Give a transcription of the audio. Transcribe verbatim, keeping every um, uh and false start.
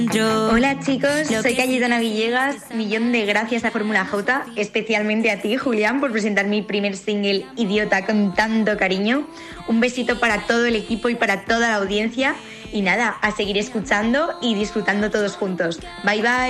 Hola chicos, soy Cayetana Villegas. Millón de gracias a Fórmula J, especialmente a ti, Julián, por presentar mi primer single Idiota con tanto cariño. Un besito para todo el equipo y para toda la audiencia. Y nada, a seguir escuchando y disfrutando todos juntos. Bye bye.